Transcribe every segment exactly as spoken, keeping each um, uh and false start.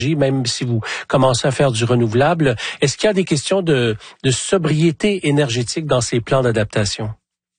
même si vous commencez à faire du renouvelable. Est-ce qu'il y a des questions de, de sobriété énergétique dans ces plans d'adaptation?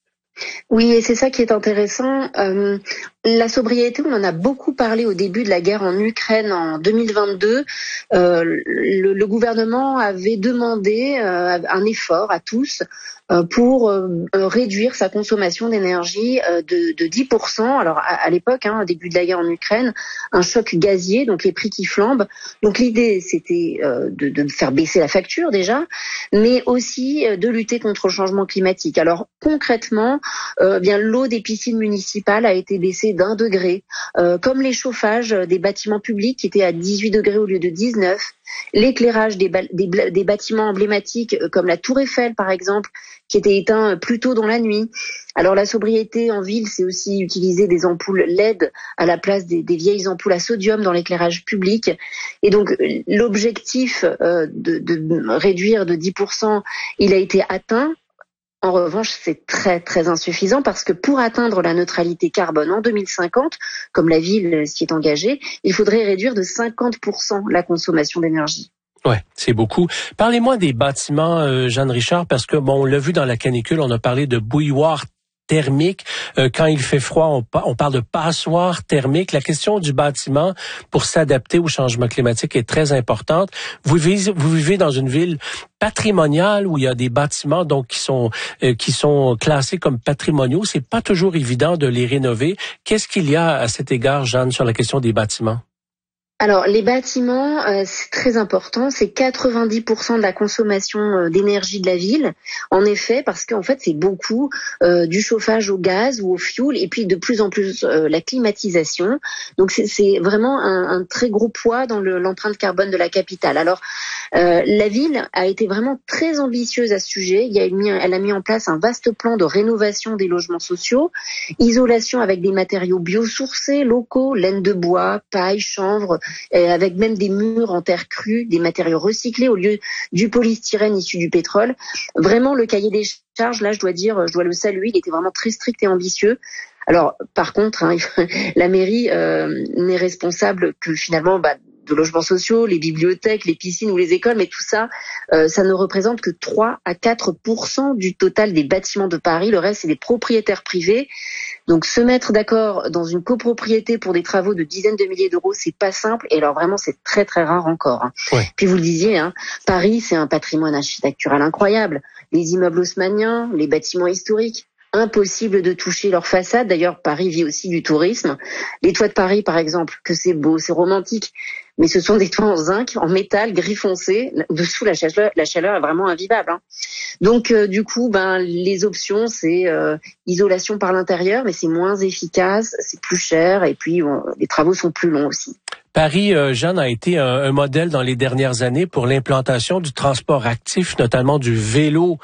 Oui, et c'est ça qui est intéressant. Euh, la sobriété, on en a beaucoup parlé au début de la guerre en Ukraine en deux mille vingt-deux. Euh, le, le gouvernement avait demandé euh, un effort à tous euh, pour euh, réduire sa consommation d'énergie euh, de, de dix pour cent. Alors à, à l'époque, hein, au début de la guerre en Ukraine, un choc gazier, donc les prix qui flambent. Donc l'idée, c'était euh, de, de faire baisser la facture déjà, mais aussi euh, de lutter contre le changement climatique. Alors concrètement, Euh, bien l'eau des piscines municipales a été baissée d'un degré, euh, comme les chauffages des bâtiments publics qui étaient à dix-huit degrés au lieu de dix-neuf, l'éclairage des, ba- des, des bâtiments emblématiques euh, comme la Tour Eiffel par exemple, qui était éteint plus tôt dans la nuit. Alors la sobriété en ville, c'est aussi utiliser des ampoules L E D à la place des, des vieilles ampoules à sodium dans l'éclairage public. Et donc l'objectif euh, de, de réduire de dix pour cent, il a été atteint. En revanche, c'est très très insuffisant parce que pour atteindre la neutralité carbone en deux mille cinquante, comme la ville s'y est engagée, il faudrait réduire de cinquante pour cent la consommation d'énergie. Ouais, c'est beaucoup. Parlez-moi des bâtiments, euh, Jeanne Richard, parce que bon, on l'a vu dans la canicule, on a parlé de bouilloire thermique. Euh, quand il fait froid, on, on parle de passoire thermique. La question du bâtiment pour s'adapter au changement climatique est très importante. Vous vivez, vous vivez dans une ville patrimoniale où il y a des bâtiments donc qui sont euh, qui sont classés comme patrimoniaux. C'est pas toujours évident de les rénover. Qu'est-ce qu'il y a à cet égard, Jeanne, sur la question des bâtiments? Alors les bâtiments, euh, c'est très important, c'est quatre-vingt-dix pour cent de la consommation euh, d'énergie de la ville. En effet, parce qu'en fait c'est beaucoup euh, du chauffage au gaz ou au fioul et puis de plus en plus euh, la climatisation. Donc c'est, c'est vraiment un, un très gros poids dans le, l'empreinte carbone de la capitale. Alors euh, la ville a été vraiment très ambitieuse à ce sujet. Il y a mis, elle a mis en place un vaste plan de rénovation des logements sociaux, isolation avec des matériaux biosourcés, locaux, laine de bois, paille, chanvre, avec même des murs en terre crue, des matériaux recyclés au lieu du polystyrène issu du pétrole. Vraiment, le cahier des charges, là, je dois dire, je dois le saluer, il était vraiment très strict et ambitieux. Alors, par contre, hein, la mairie euh, n'est responsable que finalement bah, de logements sociaux, les bibliothèques, les piscines ou les écoles, mais tout ça, euh, ça ne représente que trois à quatre pour cent du total des bâtiments de Paris. Le reste, c'est des propriétaires privés. Donc se mettre d'accord dans une copropriété pour des travaux de dizaines de milliers d'euros, c'est pas simple. Et alors vraiment, c'est très très rare encore. Hein. Ouais. Puis vous le disiez, hein, Paris, c'est un patrimoine architectural incroyable. Les immeubles haussmanniens, les bâtiments historiques. Impossible de toucher leur façade. D'ailleurs, Paris vit aussi du tourisme. Les toits de Paris, par exemple, que c'est beau, c'est romantique, mais ce sont des toits en zinc, en métal, gris foncé. Dessous, la chaleur, la chaleur est vraiment invivable. Hein. Donc, euh, du coup, ben les options, c'est euh, isolation par l'intérieur, mais c'est moins efficace, c'est plus cher, et puis bon, les travaux sont plus longs aussi. Paris, euh, Jeanne, a été un, un modèle dans les dernières années pour l'implantation du transport actif, notamment du vélo.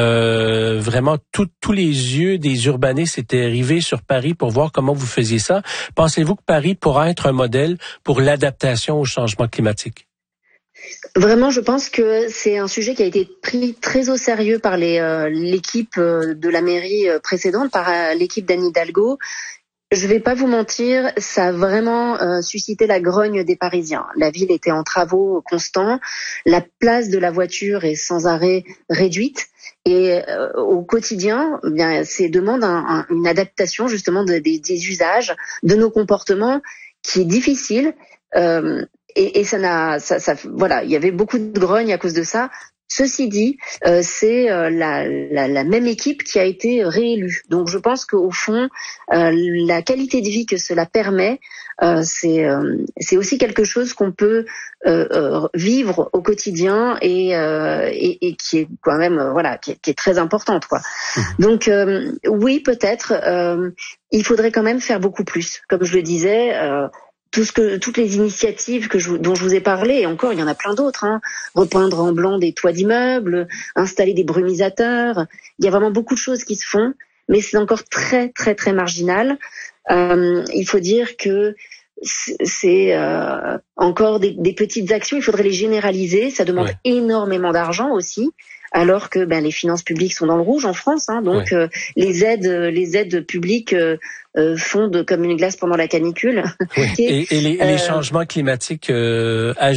Euh, vraiment, tout, tous les yeux des urbanistes étaient rivés sur Paris pour voir comment vous faisiez ça. Pensez-vous que Paris pourra être un modèle pour l'adaptation au changement climatique? Vraiment, je pense que c'est un sujet qui a été pris très au sérieux par les, euh, l'équipe de la mairie précédente, par euh, l'équipe d'Anne Hidalgo. Je vais pas vous mentir, ça a vraiment euh, suscité la grogne des Parisiens. La ville était en travaux constants, la place de la voiture est sans arrêt réduite. Et euh, au quotidien, eh bien, c'est demande un, un, une adaptation justement de, des, des usages, de nos comportements, qui est difficile. Euh, et, et ça n'a, ça, ça, voilà, il y avait beaucoup de grogne à cause de ça. Ceci dit, euh, c'est euh, la, la, la même équipe qui a été réélue. Donc je pense qu'au fond, euh, la qualité de vie que cela permet, euh, c'est, euh, c'est aussi quelque chose qu'on peut euh, euh, vivre au quotidien et, euh, et, et qui est quand même, euh, voilà, qui est, qui est très importante, quoi. Mmh. Donc euh, oui, peut-être, euh, il faudrait quand même faire beaucoup plus. Comme je le disais. Euh, Tout ce que, toutes les initiatives que je, dont je vous ai parlé, et encore il y en a plein d'autres, hein, repeindre en blanc des toits d'immeubles, installer des brumisateurs, il y a vraiment beaucoup de choses qui se font, mais c'est encore très très très marginal. Euh, il faut dire que c'est euh, encore des, des petites actions. Il faudrait les généraliser. Ça demande ouais. énormément d'argent aussi. Alors que ben, les finances publiques sont dans le rouge en France, hein, donc ouais. euh, les aides, les aides publiques euh, euh, fondent comme une glace pendant la canicule. Oui. et, et les, euh, les changements climatiques euh,